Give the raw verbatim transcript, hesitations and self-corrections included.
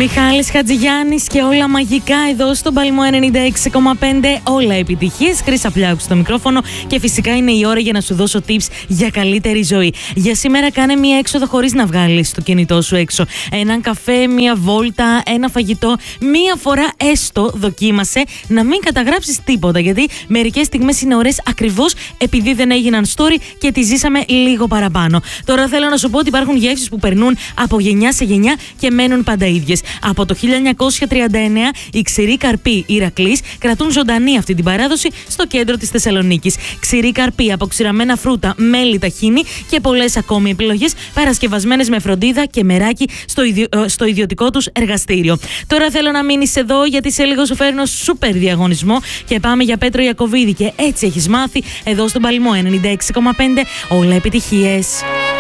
Μιχάλης Χατζηγιάννης και όλα μαγικά εδώ στον Παλμό ενενήντα έξι κόμμα πέντε. Όλα επιτυχίες. Χρύσα Πλιάκου στο μικρόφωνο και φυσικά είναι η ώρα για να σου δώσω tips για καλύτερη ζωή. Για σήμερα κάνε μία έξοδο χωρίς να βγάλεις το κινητό σου έξω. Έναν καφέ, μία βόλτα, ένα φαγητό. Μία φορά έστω δοκίμασε να μην καταγράψεις τίποτα, γιατί μερικές στιγμές είναι ωραίες ακριβώς επειδή δεν έγιναν story και τις ζήσαμε λίγο παραπάνω. Τώρα θέλω να σου πω ότι υπάρχουν γεύσεις που περνούν από γενιά σε γενιά και μένουν πάντα ίδιες. Από το χίλια εννιακόσια τριάντα εννέα οι ξηροί καρποί Ηρακλής κρατούν ζωντανή αυτή την παράδοση στο κέντρο της Θεσσαλονίκης. Ξηροί καρποί από ξηραμένα φρούτα, μέλι, ταχίνι και πολλές ακόμη επιλογές παρασκευασμένες με φροντίδα και μεράκι στο, ιδιο... στο ιδιωτικό τους εργαστήριο. Τώρα θέλω να μείνεις εδώ, γιατί σε λίγο σου φέρνω σούπερ διαγωνισμό και πάμε για Πέτρο Ιακωβίδη. Και έτσι έχεις μάθει εδώ στον Παλμό ενενήντα έξι κόμμα πέντε. Όλα επιτυχίες.